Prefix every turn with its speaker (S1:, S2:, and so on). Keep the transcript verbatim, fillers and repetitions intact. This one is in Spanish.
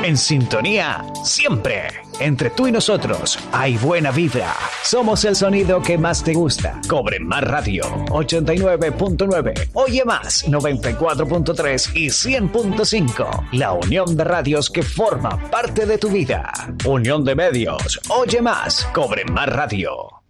S1: En sintonía, siempre. Entre tú y nosotros hay buena vibra. Somos el sonido que más te gusta. Cobre Más Radio, ochenta y nueve punto nueve. Oye Más, noventa y cuatro punto tres y cien punto cinco. La unión de radios que forma parte de tu vida. Unión de medios. Oye Más, Cobre Más Radio.